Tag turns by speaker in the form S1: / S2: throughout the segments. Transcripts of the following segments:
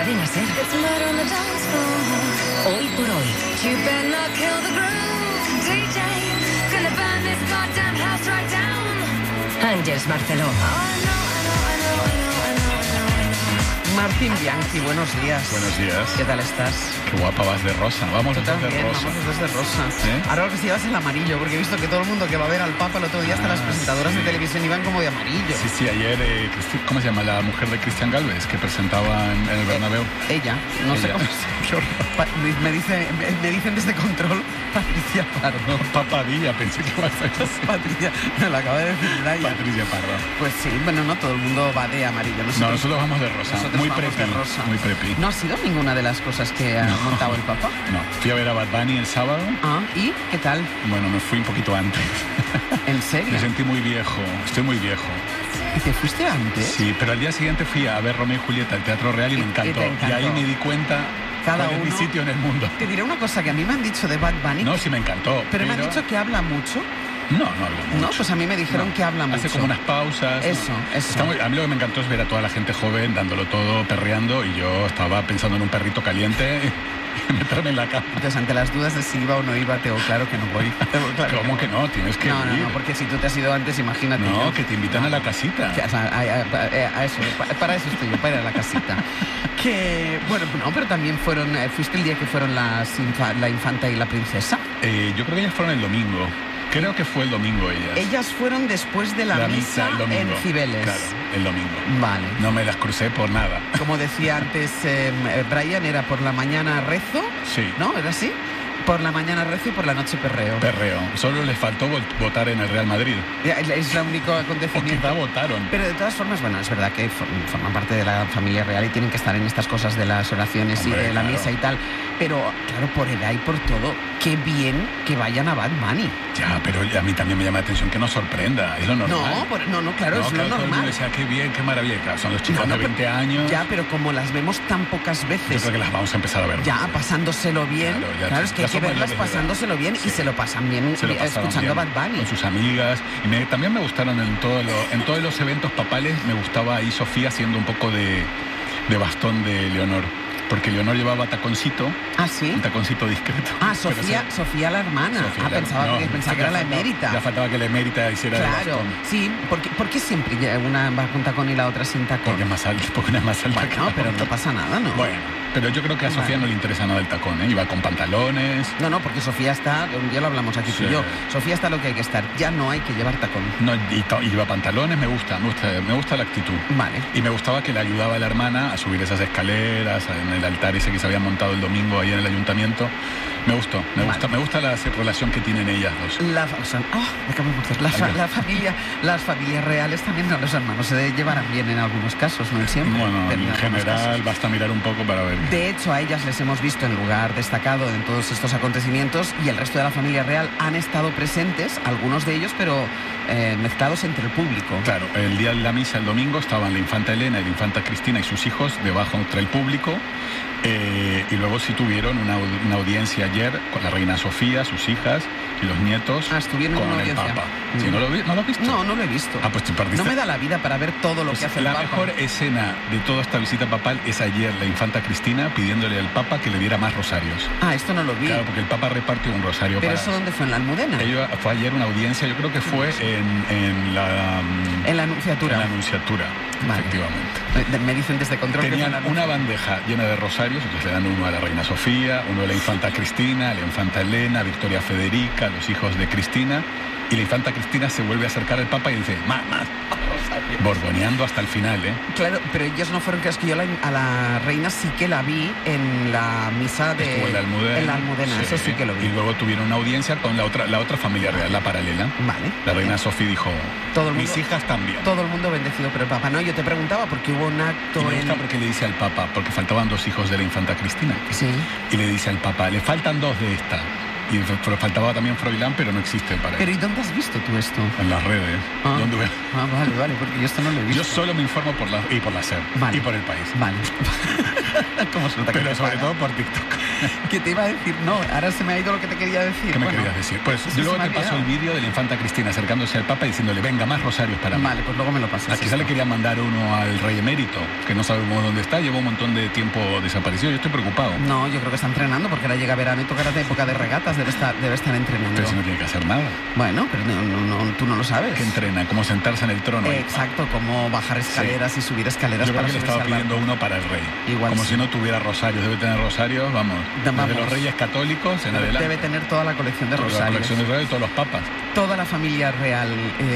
S1: Cadena Ser. Hoy por hoy. Ángeles Barceló.
S2: Martín Bianchi, buenos días.
S3: Buenos días.
S2: ¿Qué tal estás?
S3: Qué guapa vas de rosa. Vamos los dos de rosa.
S2: Vamos los dos de rosa.
S3: ¿Sí?
S2: Ahora lo que se lleva es el amarillo, porque he visto que todo el mundo que va a ver al Papa el otro día, hasta las presentadoras de televisión iban como de amarillo.
S3: Sí, ayer, ¿cómo se llama? La mujer de Cristian Galvez, que presentaba en el Bernabéu.
S2: Ella, no sé cómo se me dicen desde control, Patricia Pardo.
S3: Papadilla, pensé que iba a ser así.
S2: Patricia, me lo acaba de decir Laia.
S3: Patricia Pardo.
S2: Pues sí, bueno, no todo el mundo va de amarillo.
S3: Nosotros vamos de rosa. Muy preppy. Muy preppy.
S2: ¿No ha sido ninguna de las cosas que ha montado el Papa?
S3: No, fui a ver a Bad Bunny el sábado.
S2: Ah, ¿y qué tal?
S3: Bueno, me fui un poquito antes.
S2: ¿En serio?
S3: Me sentí muy viejo, estoy muy viejo.
S2: ¿Y te fuiste antes?
S3: Sí, pero al día siguiente fui a ver Romeo y Julieta al Teatro Real y me encantó. Y ahí me di cuenta cuál es mi sitio en el mundo.
S2: Te diré una cosa que a mí me han dicho de Bad Bunny.
S3: No, sí me encantó.
S2: Pero me han dicho que habla mucho.
S3: No habla mucho.
S2: No, pues a mí me dijeron que habla mucho.
S3: Hace como unas pausas.
S2: Eso.
S3: A mí lo que me encantó es ver a toda la gente joven dándolo todo, perreando, y yo estaba pensando en un perrito caliente y meterme en la cama.
S2: Entonces, ante las dudas de si iba o no iba, tengo claro que no voy.
S3: ¿Cómo que no? Tienes que ir.
S2: No, porque si tú te has ido antes, imagínate.
S3: No, que te invitan a la casita.
S2: A eso, para eso estoy yo, para ir a la casita. Que, bueno, no, pero también fueron, ¿fuiste el día que fueron la infanta y la princesa?
S3: Yo creo que ellas fueron el domingo. Creo que fue el domingo ellas.
S2: Ellas fueron después de la misa en Cibeles.
S3: Claro, el domingo.
S2: Vale.
S3: No me las crucé por nada.
S2: Como decía antes Brian, era por la mañana rezo.
S3: Sí.
S2: ¿No? ¿Era así? Por la mañana rezo y por la noche perreo.
S3: Perreo. Solo les faltó votar en el Real Madrid.
S2: Es el único acontecimiento.
S3: O quizá votaron.
S2: Pero de todas formas, bueno, es verdad que forman parte de la familia real y tienen que estar en estas cosas de las oraciones. Hombre, y de la misa y tal. Pero, claro, por edad y por todo, qué bien que vayan a Bad Bunny.
S3: Ya, pero a mí también me llama la atención que nos sorprenda. Es lo normal.
S2: No, claro, es lo normal.
S3: Todo el mundo decía, qué bien, qué maravilla. Claro, son los chicos de 20 años.
S2: Ya, pero como las vemos tan pocas veces.
S3: Yo creo que las vamos a empezar a ver.
S2: Ya, pasándoselo bien. Claro, es que hay que verlas pasándoselo bien y se lo pasan bien escuchando Bad Bunny.
S3: Con sus amigas. Y también me gustaron en todos los eventos papales, me gustaba ahí Sofía haciendo un poco de bastón de Leonor. Porque Leonor llevaba taconcito.
S2: ¿Ah, sí?
S3: Un taconcito discreto.
S2: Ah, Sofía la hermana. Pensaba que era la emérita.
S3: Ya faltaba que la emérita hiciera el bastón.
S2: Sí, ¿por qué siempre una va con tacón y la otra sin tacón?
S3: Porque es más alta, porque una es más alta.
S2: Bueno, pero no pasa nada, ¿no?
S3: Bueno, pero yo creo que a Sofía no le interesa nada el tacón, ¿eh? Iba con pantalones.
S2: No, porque Sofía está, ya lo hablamos aquí tú y yo, Sofía está lo que hay que estar, ya no hay que llevar tacón.
S3: No, y lleva pantalones, me gusta la actitud.
S2: Vale.
S3: Y me gustaba que le ayudaba a la hermana a subir esas escaleras, en el altar ese que se habían montado el domingo ahí en el ayuntamiento. Me gusta la relación que tienen ellas dos. Las familias reales también, los hermanos se llevarán bien en algunos casos, no en siempre. Bueno, en general basta mirar un poco para ver.
S2: De hecho, a ellas les hemos visto en lugar destacado en todos estos acontecimientos y el resto de la familia real han estado presentes, algunos de ellos, pero mezclados entre el público.
S3: Claro, el día de la misa, el domingo, estaban la infanta Elena y la infanta Cristina y sus hijos debajo entre el público. Y luego sí tuvieron una audiencia ayer con la reina Sofía, sus hijas y los nietos
S2: estuvieron
S3: con el Papa. ¿Sí, no lo has visto?
S2: No lo he visto.
S3: Pues te perdiste.
S2: No me da la vida para ver todo lo que hace el Papa.
S3: La mejor escena de toda esta visita papal es ayer la infanta Cristina pidiéndole al Papa que le diera más rosarios.
S2: Esto no lo vi.
S3: Claro, porque el Papa repartió un rosario.
S2: ¿Pero eso dónde fue? ¿En la Almudena?
S3: Fue ayer una audiencia, yo creo que fue en la
S2: Anunciatura.
S3: En la Anunciatura, vale. Efectivamente.
S2: Me dicen desde control.
S3: Tenían una bandeja llena de rosarios, entonces le dan uno a la reina Sofía, uno a la infanta Cristina, a la infanta Elena, a Victoria Federica, a los hijos de Cristina, y la infanta Cristina se vuelve a acercar al Papa y dice, más, borboneando hasta el final, ¿eh?
S2: Claro, pero ellos no fueron, que es que yo a la reina sí que la vi en la misa
S3: en la Almudena.
S2: En la Almudena, eso sí que lo vi.
S3: Y luego tuvieron una audiencia con la otra familia real, la paralela.
S2: Vale.
S3: La reina Sofía dijo, mis hijas también.
S2: Todo el mundo bendecido por el Papa. No, yo te preguntaba porque hubo un acto.
S3: Y me gusta porque le dice al Papa, porque faltaban 2 hijos de la infanta Cristina.
S2: Sí.
S3: Y le dice al Papa, le faltan 2 de esta. Y faltaba también Froilán, pero no existe para
S2: Pero ¿y dónde has visto tú esto?
S3: en las redes. ¿Dónde voy?
S2: Vale, porque yo esto no lo he visto.
S3: Yo solo me informo por la SER
S2: Vale.
S3: y por El País.
S2: Vale. ¿Cómo se nota que
S3: Pero
S2: te
S3: sobre
S2: pagan?
S3: todo por TikTok.
S2: ¿Qué te iba a decir? No, ahora se me ha ido lo que te quería decir.
S3: ¿Qué me
S2: Bueno,
S3: querías decir? Pues
S2: es que
S3: yo luego
S2: se me
S3: te
S2: ha
S3: paso el
S2: olvidado.
S3: vídeo de la infanta Cristina acercándose al Papa y diciéndole, venga, más rosarios para mí.
S2: Vale, pues luego me lo pasas.
S3: A quizá le quería mandar uno al rey emérito, que no sabemos dónde está, lleva un montón de tiempo desaparecido. Yo estoy preocupado.
S2: No, yo creo que está entrenando porque ahora llega verano y tocará de época de regatas, debe estar entrenando.
S3: Pero si no tiene que hacer nada.
S2: Bueno, pero tú no lo sabes.
S3: ¿Qué entrena? ¿Cómo sentarse en el trono?
S2: Exacto, como bajar escaleras y subir escaleras
S3: Yo creo
S2: para
S3: que le
S2: subirse
S3: estaba
S2: al
S3: pidiendo
S2: barco.
S3: uno para el rey.
S2: Igual
S3: como
S2: sí.
S3: si no tuviera rosarios. Debe tener rosarios, vamos.
S2: Vamos.
S3: Desde los reyes católicos en adelante.
S2: Debe tener toda la colección de
S3: Toda la
S2: rosarios.
S3: colección de rosarios de todos los papas.
S2: Toda la familia real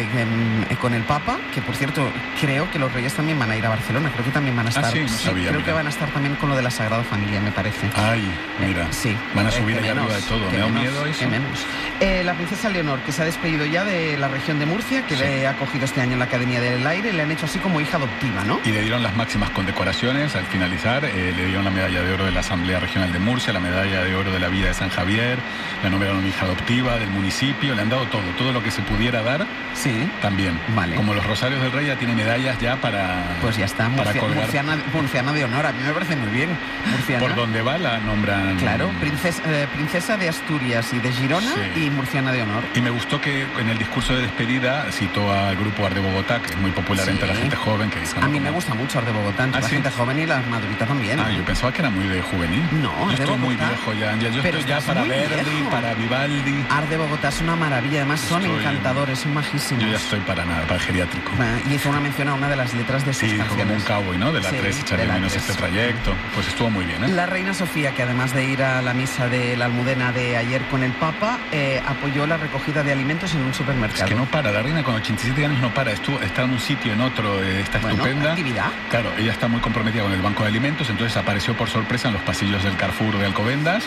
S2: con el Papa, que por cierto, creo que los reyes también van a ir a Barcelona, creo que también van a estar.
S3: Sí, no sabía,
S2: creo
S3: mira.
S2: que van a estar también con lo de la Sagrada Familia, me parece.
S3: Ay, mira.
S2: Sí.
S3: Van a subir
S2: Que
S3: allá
S2: menos,
S3: arriba de todo.
S2: que
S3: Me da
S2: menos,
S3: miedo eso.
S2: que menos. La princesa Leonor, que se ha despedido ya de la región de Murcia, que
S3: Sí.
S2: le ha acogido este año en la Academia del Aire, le han hecho así como hija adoptiva, ¿no?
S3: Y le dieron las máximas condecoraciones al finalizar. Le dieron la medalla de oro de la Asamblea Regional de Murcia, la medalla de oro de la Vida de San Javier, la nombraron hija adoptiva del municipio, le han dado todo lo que se pudiera dar
S2: Sí.
S3: también.
S2: Vale.
S3: Como los Rosarios del Rey ya tiene medallas ya para,
S2: Pues ya está,
S3: para colgar.
S2: murciana de honor, a mí me parece muy bien. Murciana.
S3: Por donde va la nombran.
S2: Claro, princesa de Asturias y de Girona
S3: Sí.
S2: y murciana de honor.
S3: Y me gustó que en el discurso de despedida citó al grupo Art de Bogotá, que es muy popular
S2: Sí.
S3: entre la gente joven. Que dicen,
S2: A mí me gusta mucho Art de Bogotá, entre
S3: ¿Ah,
S2: la
S3: sí?
S2: gente joven y la madurita también.
S3: Ah, yo pensaba que era muy de juvenil.
S2: No,
S3: yo
S2: Art de
S3: estoy muy
S2: Bogotá.
S3: viejo ya. Yo
S2: Pero
S3: estoy ya
S2: estás
S3: para
S2: muy
S3: Verdi,
S2: viejo.
S3: para Vivaldi.
S2: Art de Bogotá es una maravilla, además son
S3: Estoy-
S2: encantadores, son majísimos.
S3: Yo ya estoy para nada, para el geriátrico.
S2: Y hizo una mención a una de las letras de sus
S3: Sí, dijo como un
S2: canciones.
S3: cowboy, ¿no? De la
S2: Sí,
S3: 3, echar
S2: de
S3: de
S2: la
S3: menos
S2: 3.
S3: este trayecto. Pues estuvo muy bien, ¿eh?
S2: La reina Sofía, que además de ir a la misa de la Almudena de ayer con el Papa, apoyó la recogida de alimentos en un supermercado.
S3: Es que no para, la reina con 87 años no para, está en un sitio, en otro, está
S2: Bueno,
S3: estupenda.
S2: actividad.
S3: Claro, ella está muy comprometida con el Banco de Alimentos, entonces apareció por sorpresa en los pasillos del Carrefour de Alcobendas.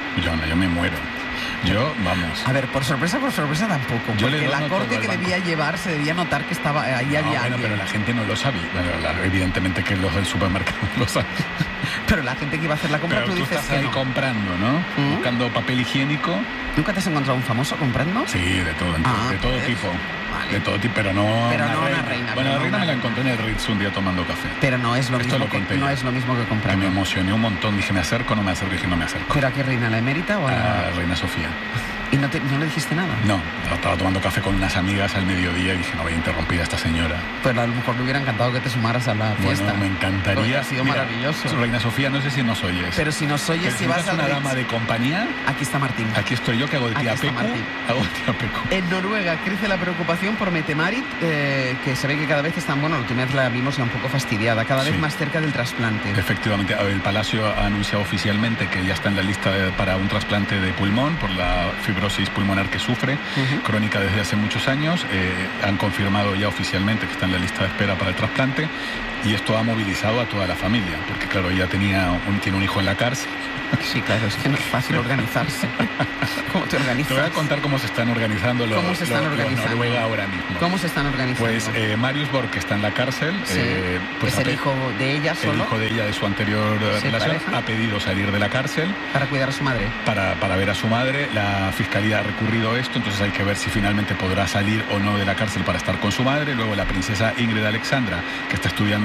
S3: Yo me muero. Yo, vamos.
S2: A ver, por sorpresa tampoco,
S3: Yo le
S2: porque la
S3: dono
S2: corte
S3: todo al
S2: que
S3: banco.
S2: debía llevar se debía notar que estaba ahí
S3: No,
S2: había
S3: bueno,
S2: alguien.
S3: pero la gente no lo sabía. Bueno, evidentemente que los del supermercado lo saben.
S2: Pero la gente que iba a hacer la compra,
S3: Pero
S2: tú
S3: tú
S2: dices
S3: estás
S2: que
S3: ahí
S2: no.
S3: comprando, ¿no? Buscando papel higiénico.
S2: ¿Nunca te has encontrado un famoso comprando?
S3: Sí, de todo,
S2: Ah,
S3: de todo
S2: pues,
S3: tipo.
S2: vale.
S3: De todo tipo, pero no
S2: Pero no una
S3: reina.
S2: reina,
S3: Bueno,
S2: pero
S3: la
S2: no
S3: reina
S2: una
S3: me la
S2: reina.
S3: encontré en el Ritz un día tomando café.
S2: Pero no es lo
S3: Esto
S2: mismo
S3: lo conté
S2: no
S3: ya.
S2: es lo mismo que
S3: Que
S2: comprando.
S3: me emocioné un montón. Dije, ¿me acerco o no me acerco? Dije, no me acerco.
S2: ¿Pero a qué reina? ¿A la emérita o a
S3: A
S2: la...?
S3: la reina Sofía.
S2: ¿Y no le dijiste nada?
S3: No, estaba tomando café con unas amigas al mediodía y dije, no voy a interrumpir a esta señora.
S2: Pues a lo mejor le hubiera encantado que te sumaras a la fiesta.
S3: Bueno, me encantaría.
S2: Porque ha sido
S3: Mira,
S2: maravilloso.
S3: Reina Sofía, no sé si nos oyes.
S2: Pero si nos oyes,
S3: Pero
S2: si vas
S3: necesitas
S2: al
S3: una
S2: Ritz,
S3: dama de compañía,
S2: aquí está Martín.
S3: aquí estoy yo que hago de
S2: Aquí
S3: tía
S2: está
S3: Pecu.
S2: Martín.
S3: Hago de tía Pecu.
S2: En Noruega crece la preocupación por Mette-Marit, que se ve que cada vez están, bueno, la última vez la vimos ya un poco fastidiada, cada vez
S3: Sí.
S2: más cerca del trasplante.
S3: Efectivamente, el Palacio ha anunciado oficialmente que ya está en la lista para un trasplante de pulmón por la fibrosis pulmonar que sufre,
S2: Ujú.
S3: crónica desde hace muchos años. Han confirmado ya oficialmente que está en la lista de espera para el trasplante y esto ha movilizado a toda la familia, porque claro, ella tiene un hijo en la cárcel.
S2: Sí, claro, es que no es fácil organizarse. ¿Cómo te organizas?
S3: Te voy a contar cómo se están organizando los
S2: organizando?
S3: Noruega ahora mismo.
S2: ¿Cómo se están organizando?
S3: Pues Marius Borg, que está en la cárcel,
S2: Sí,
S3: pues
S2: es el hijo de ella
S3: el
S2: solo,
S3: hijo de ella de su anterior
S2: Sí,
S3: relación,
S2: pareja.
S3: ha pedido salir de la cárcel
S2: para cuidar a su madre.
S3: para ver a su madre. La fiscalía ha recurrido a esto, entonces hay que ver si finalmente podrá salir o no de la cárcel para estar con su madre. Luego la princesa Ingrid Alexandra, que está estudiando